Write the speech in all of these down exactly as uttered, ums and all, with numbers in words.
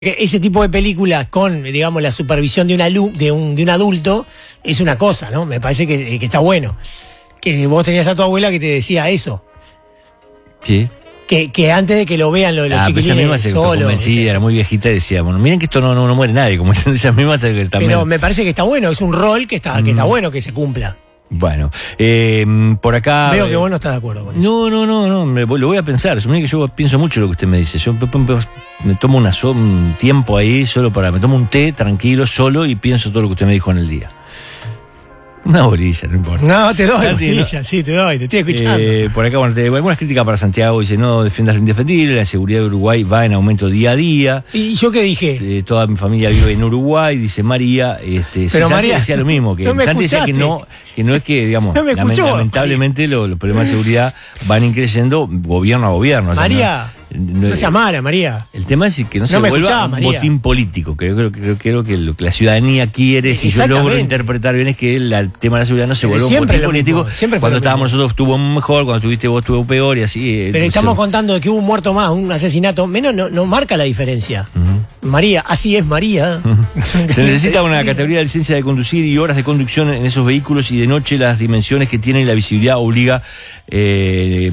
Ese tipo de películas con, digamos, la supervisión de un, alu de un, de un adulto es una cosa, ¿no? Me parece que, que está bueno. Que vos tenías a tu abuela que te decía eso. Sí. Que, que antes de que lo vean lo de los ah, chiquilines ella misma se solo. Convencida, era muy viejita y decía, bueno, miren que esto no, no, no muere nadie, como ella misma se que también. Pero me parece que está bueno, es un rol que está, que está bueno que se cumpla. Bueno, eh, por acá... Veo que vos no estás de acuerdo con eso. No, no, no, no, me, lo voy a pensar. Supone que yo pienso mucho lo que usted me dice. Yo me tomo una, un tiempo ahí solo para... Me tomo un té tranquilo, solo, y pienso todo lo que usted me dijo en el día. Una bolilla, no importa. No, te doy ah, bolilla, sí, no. sí, te doy, te estoy escuchando. Eh, por acá, bueno, te, algunas críticas para Santiago. Dice, no defiendas lo indefendible, la seguridad de Uruguay va en aumento día a día. ¿Y yo qué dije? Eh, toda mi familia vive en Uruguay, dice María. Este, Pero Santi María, decía lo mismo, que no me Santi decía que no, que no es que, digamos, no me escuchó, lamentablemente los, los problemas de seguridad van increciendo gobierno a gobierno. María, o sea, no, no sea mala, María. El tema es que no, no se me vuelva escuchaba, un María. botín político, que yo creo, creo, creo que lo que la ciudadanía quiere, si yo logro interpretar bien, es que el, el tema de la seguridad no se vuelva un botín político. Cuando estábamos nosotros estuvo mejor, cuando estuviste vos estuvo peor y así. Pero estamos contando de que hubo un muerto más, un asesinato, menos no, no marca la diferencia. Uh-huh. María, así es María. Uh-huh. Se necesita una categoría de licencia de conducir y horas de conducción en esos vehículos, y de noche las dimensiones que tienen y la visibilidad obliga eh,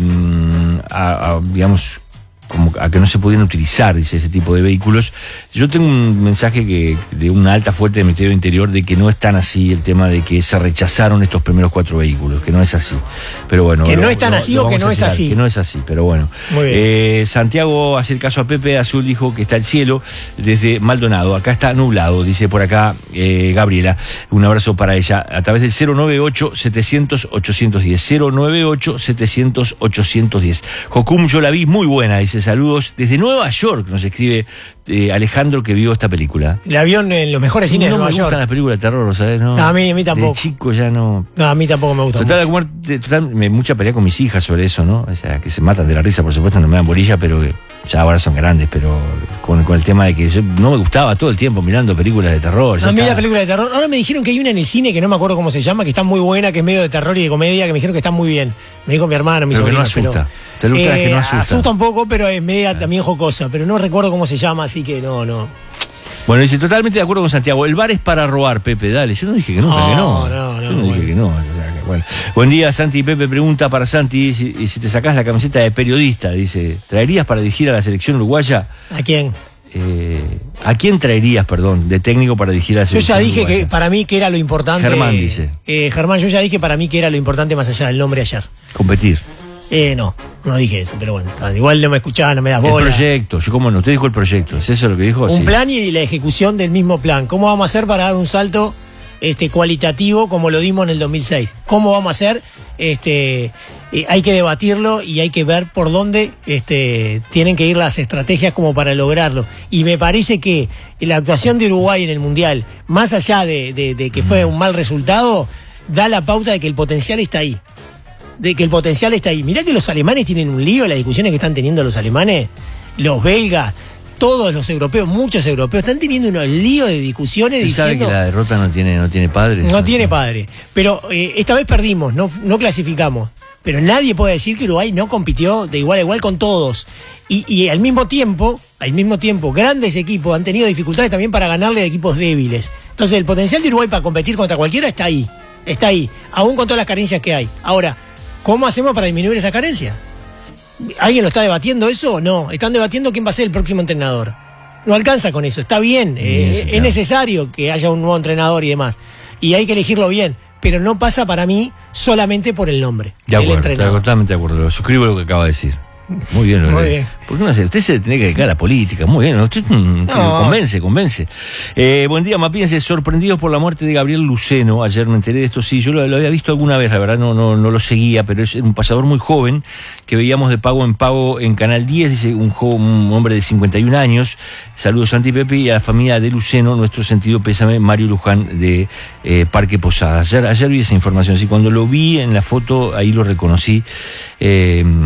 a, a, digamos, como a que no se podían utilizar, dice, ese tipo de vehículos. Yo tengo un mensaje que de una alta fuente del Ministerio del Interior de que no es tan así el tema de que se rechazaron estos primeros cuatro vehículos, que no es así. Pero bueno, que lo, no es tan lo, así lo o que no es esperar, así. Que no es así, pero bueno. Muy bien. Eh, Santiago hace el caso a Pepe Azul, dijo que está el cielo desde Maldonado. Acá está nublado, dice por acá eh, Gabriela. Un abrazo para ella a través del cero nueve ocho, setecientos, ochocientos diez. cero nueve ocho, setecientos, ochocientos diez. Jocum, yo la vi muy buena, dice, saludos desde Nueva York, nos escribe eh, Alejandro, que vio esta película. La vio en los mejores cines no de Nueva York. No me gustan las películas de terror, ¿sabes? No, no, a mí, a mí tampoco. De chico ya no... No, a mí tampoco me gusta total, mucho. Total, total, me, mucha pelea con mis hijas sobre eso, ¿no? O sea, que se matan de la risa, por supuesto, no me dan bolilla, pero ya ahora son grandes, pero con, con el tema de que yo no me gustaba todo el tiempo mirando películas de terror. No, a mí la película de terror. Ahora me dijeron que hay una en el cine que no me acuerdo cómo se llama, que está muy buena, que es medio de terror y de comedia, que me dijeron que está muy bien. Me dijo mi hermano, mi pero sobrino. Que no asusta. Pero, Te lo eh, que no asusta. Asusta un poco, pero es media ah. también jocosa. Pero no recuerdo cómo se llama, así que no, no. Bueno, dice, totalmente de acuerdo con Santiago. El bar es para robar, Pepe, dale. Yo no dije que nunca, no, que no. No, no, Yo no bueno. dije que no. Bueno. Buen día, Santi. Pepe pregunta para Santi, si, y si te sacás la camiseta de periodista, dice, ¿traerías para dirigir a la selección uruguaya? ¿A quién? Eh, ¿A quién traerías, perdón, de técnico para dirigir a la selección Yo ya dije uruguaya? que para mí que era lo importante. Germán dice. Eh, Germán, yo ya dije para mí que era lo importante más allá del nombre ayer. Competir. Eh, no, no dije eso, pero bueno, igual no me escuchaba, no me das bola. El proyecto, yo cómo no, usted dijo el proyecto, ¿es eso lo que dijo? Un sí. plan y la ejecución del mismo plan. ¿Cómo vamos a hacer para dar un salto este, cualitativo como lo dimos en el dos mil seis? ¿Cómo vamos a hacer? Este, eh, hay que debatirlo y hay que ver por dónde este, tienen que ir las estrategias como para lograrlo. Y me parece que la actuación de Uruguay en el Mundial, más allá de, de, de que fue un mal resultado, da la pauta de que el potencial está ahí. De que el potencial está ahí. Mirá que los alemanes tienen un lío, las discusiones que están teniendo los alemanes, los belgas, todos los europeos, muchos europeos, están teniendo unos líos de discusiones. ¿Usted diciendo, sabe que la derrota no tiene, no tiene padre? No tiene padre. Pero eh, esta vez perdimos, no, no clasificamos. Pero nadie puede decir que Uruguay no compitió de igual a igual con todos. Y, y al mismo tiempo, al mismo tiempo, grandes equipos han tenido dificultades también para ganarle a equipos débiles. Entonces el potencial de Uruguay para competir contra cualquiera está ahí. Está ahí, aún con todas las carencias que hay. Ahora, ¿cómo hacemos para disminuir esa carencia? ¿Alguien lo está debatiendo eso? No. Están debatiendo quién va a ser el próximo entrenador. No alcanza con eso. Está bien. Eh, sí, claro. Es necesario que haya un nuevo entrenador y demás. Y hay que elegirlo bien. Pero no pasa para mí solamente por el nombre de del acuerdo, entrenador. Totalmente de acuerdo. Suscribo lo que acaba de decir. Muy bien, Muy bien. ¿Por qué no hace? Usted se tiene que dedicar a la política. Muy bien, usted no. convence, convence. Eh, buen día, Mapíense. Sorprendidos por la muerte de Gabriel Luceno. Ayer me enteré de esto, sí. Yo lo, lo había visto alguna vez, la verdad, no, no, no lo seguía, pero es un pasador muy joven que veíamos de pago en pago en Canal diez. Dice un, joven, un hombre de cincuenta y un años. Saludos, Santi Pepe, y a la familia de Luceno. Nuestro sentido pésame, Mario Luján de eh, Parque Posadas. Ayer, ayer vi esa información. Así cuando lo vi en la foto, ahí lo reconocí. Eh,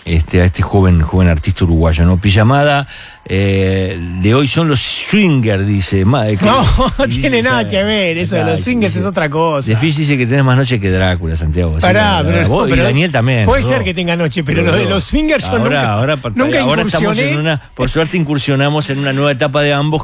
este, a este joven, joven artista uruguayo, ¿no? Pijamada eh, de hoy son los swingers, dice. Ma, que, no, no dice, tiene nada sabe, que ver, eso de los swingers dice, es otra cosa. Difícil dice que tenés más noche que Drácula, Santiago. Pará, ¿sí? pero, vos, pero y Daniel también. puede ¿no? ser que tenga noche, pero, pero lo de los swingers yo ahora, nunca, ahora, nunca ahora estamos incursioné. en una, por suerte incursionamos en una nueva etapa de ambos,